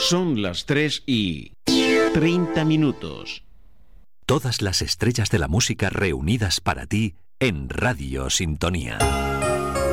Son las 3:30. Todas las estrellas de la música reunidas para ti en Radio Sintonía.